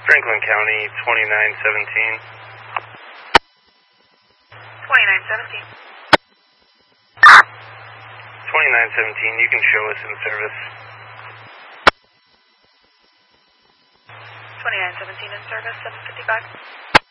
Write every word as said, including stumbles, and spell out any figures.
Franklin County, twenty-nine seventeen. twenty-nine seventeen. twenty-nine seventeen, you can show us in service. twenty-nine seventeen in service, seven fifty-five.